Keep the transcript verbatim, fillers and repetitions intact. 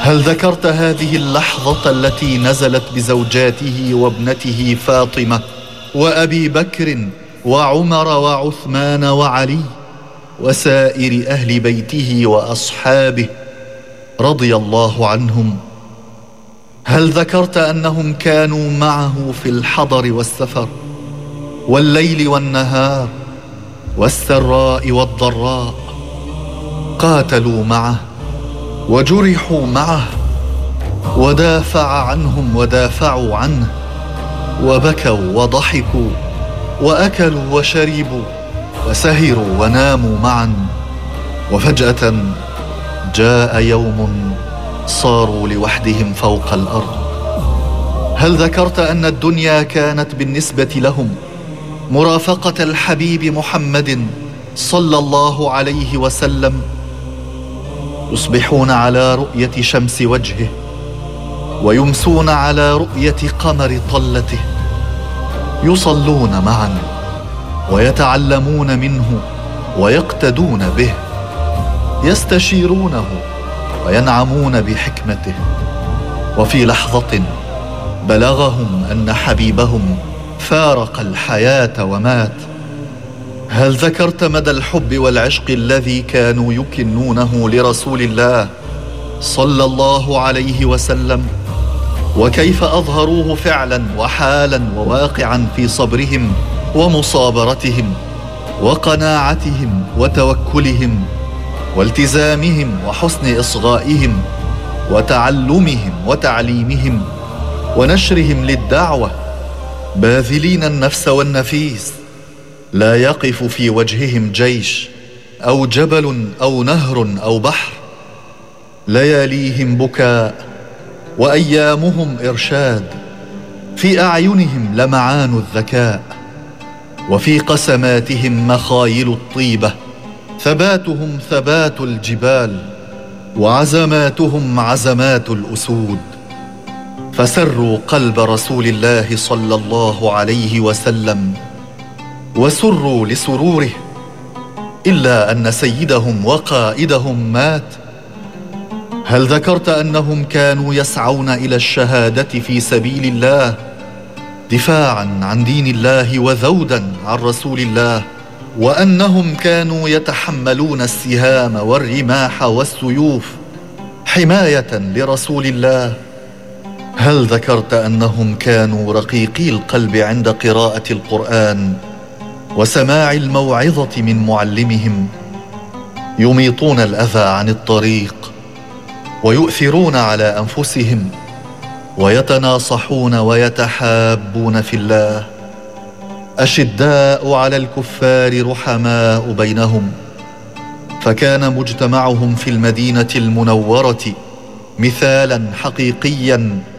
هل ذكرت هذه اللحظة التي نزلت بزوجاته وابنته فاطمة وأبي بكر وعمر وعثمان وعلي وسائر أهل بيته وأصحابه رضي الله عنهم؟ هل ذكرت أنهم كانوا معه في الحضر والسفر والليل والنهار والسراء والضراء؟ قاتلوا معه وجرحوا معه ودافع عنهم ودافعوا عنه، وبكوا وضحكوا وأكلوا وشربوا وسهروا وناموا معا. وفجأة جاء يوم صاروا لوحدهم فوق الأرض. هل ذكرت أن الدنيا كانت بالنسبة لهم مرافقة الحبيب محمد صلى الله عليه وسلم؟ يصبحون على رؤية شمس وجهه ويمسون على رؤية قمر طلته، يصلون معا ويتعلمون منه ويقتدون به، يستشيرونه وينعمون بحكمته. وفي لحظة بلغهم أن حبيبهم فارق الحياة ومات. هل ذكرت مدى الحب والعشق الذي كانوا يكنونه لرسول الله صلى الله عليه وسلم، وكيف أظهروه فعلا وحالا وواقعا في صبرهم ومصابرتهم وقناعتهم وتوكلهم والتزامهم وحسن إصغائهم وتعلمهم وتعليمهم ونشرهم للدعوة، باذلين النفس والنفيس، لا يقف في وجههم جيش أو جبل أو نهر أو بحر. لياليهم بكاء وأيامهم إرشاد، في أعينهم لمعان الذكاء، وفي قسماتهم مخايل الطيبة، ثباتهم ثبات الجبال وعزماتهم عزمات الأسود. فسروا قلب رسول الله صلى الله عليه وسلم وسروا لسروره، إلا أن سيدهم وقائدهم مات. هل ذكرت أنهم كانوا يسعون إلى الشهادة في سبيل الله دفاعا عن دين الله وذودا عن رسول الله، وأنهم كانوا يتحملون السهام والرماح والسيوف حماية لرسول الله؟ هل ذكرت أنهم كانوا رقيقي القلب عند قراءة القرآن وسماع الموعظة من معلمهم، يميطون الأذى عن الطريق ويؤثرون على أنفسهم ويتناصحون ويتحابون في الله، أشداء على الكفار رحماء بينهم؟ فكان مجتمعهم في المدينة المنورة مثالا حقيقيا